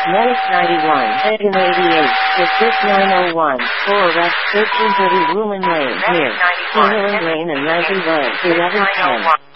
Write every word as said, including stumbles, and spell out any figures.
Medic ninety-one, Egan eighty-eight, District nine oh one, for arrest thirteen thirty Rumen Lane, near New England Lane and Langley Road, eleven ten.